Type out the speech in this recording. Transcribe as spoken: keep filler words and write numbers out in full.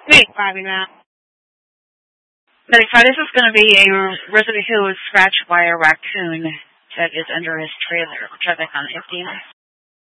Wait, Bobby, now. thirty-five, this is going to be a resident who was scratched by a raccoon that is under his trailer. Traffic on fifteen.